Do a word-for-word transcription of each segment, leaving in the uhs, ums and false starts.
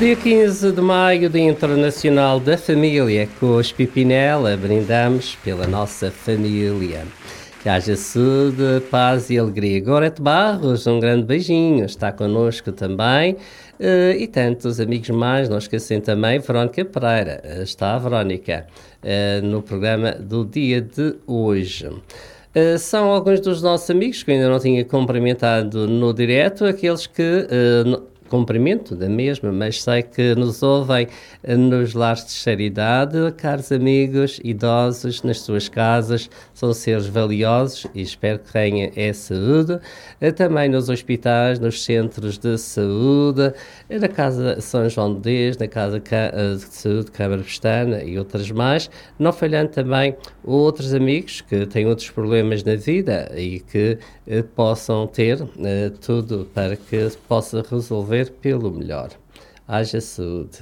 Dia quinze de maio, Dia Internacional da Família. Com os Pipinela, brindamos pela nossa família. Que haja saúde, paz e alegria. Gorete Barros, um grande beijinho, está connosco também. Uh, e tantos amigos mais, não esquecem também, Verónica Pereira. Uh, está a Verónica uh, no programa do dia de hoje. Uh, são alguns dos nossos amigos que eu ainda não tinha cumprimentado no direto, aqueles que... Uh, no, cumprimento da mesma, mas sei que nos ouvem nos lares de caridade, caros amigos idosos nas suas casas, são seres valiosos e espero que tenham é saúde, também nos hospitais, nos centros de saúde, na Casa São João de Deus, na Casa de Saúde Câmara Pestana e outras mais, não falhando também outros amigos que têm outros problemas na vida e que eh, possam ter eh, tudo para que se possa resolver pelo melhor. Haja saúde.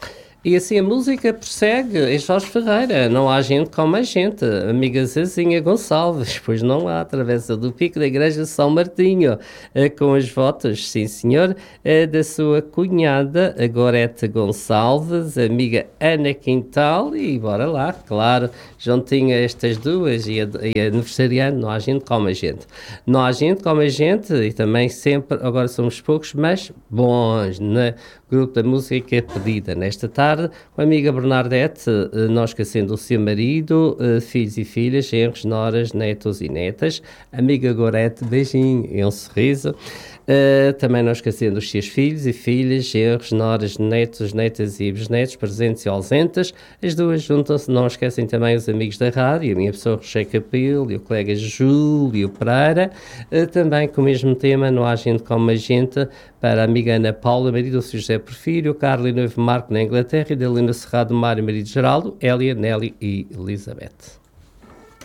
E assim a música prossegue em Jorge Ferreira. Não há gente como a gente. Amiga Zezinha Gonçalves, pois não há, travessa do Pico da Igreja São Martinho, com as votos, sim senhor, da sua cunhada, a Gorete Gonçalves, amiga Ana Quintal, e bora lá, claro, juntinho a estas duas e a, e a aniversariante, não há gente como a gente. Não há gente como a gente, e também sempre, agora somos poucos, mas bons, né? Grupo da Música Pedida, nesta tarde, com a amiga Bernadette, não esquecendo o seu marido, filhos e filhas, genros, noras, netos e netas, amiga Gorete, beijinho e um sorriso. Uh, também não esquecendo os seus filhos e filhas, genros, noras, netos, netas e bisnetos, presentes e ausentes. As duas juntam-se, não esquecem também os amigos da rádio, a minha pessoa Rocher Capil e o colega Júlio Pereira, uh, também com o mesmo tema, não há gente como a gente, para a amiga Ana Paula, marido do José Porfírio, Carla e noivo Marco na Inglaterra, e da Helena Serrado, Mário, marido Geraldo, Hélia, Nelly e Elizabeth.